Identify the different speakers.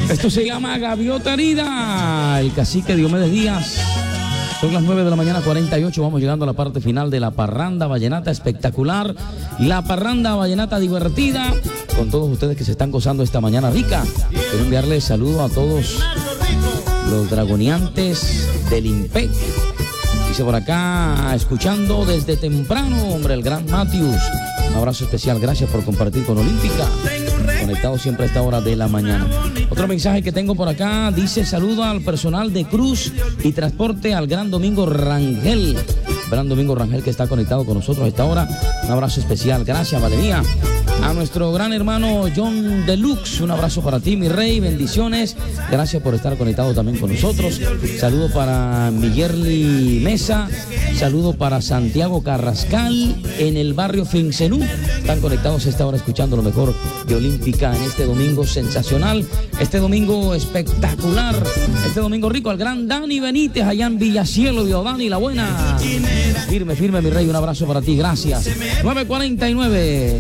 Speaker 1: Esto se llama Gaviota Herida. El cacique Diomedes Díaz. Son las 9 de la mañana, 48. Vamos llegando a la parte final de la parranda vallenata espectacular. La parranda vallenata divertida. Con todos ustedes que se están gozando esta mañana rica. Quiero enviarles saludos a todos los dragoniantes del IMPEC. Dice por acá, escuchando desde temprano, hombre, el gran Matius. Un abrazo especial, gracias por compartir con Olímpica. Conectado siempre a esta hora de la mañana. Otro mensaje que tengo por acá dice: saludo al personal de Cruz y Transporte, al Gran Domingo Rangel. Gran Domingo Rangel, que está conectado con nosotros a esta hora. Un abrazo especial, gracias, vale mía. A nuestro gran hermano John Deluxe, un abrazo para ti, mi rey, bendiciones. Gracias por estar conectado también con nosotros. Saludo para Miguel Mesa. Saludo para Santiago Carrascal en el barrio Fincenú. Están conectados a esta hora escuchando lo mejor de Olímpica en este domingo sensacional, este domingo espectacular, este domingo rico. Al gran Dani Benítez allá en Villacielo, vio Dani, la buena. Firme, firme, mi rey, un abrazo para ti, gracias. 9:49.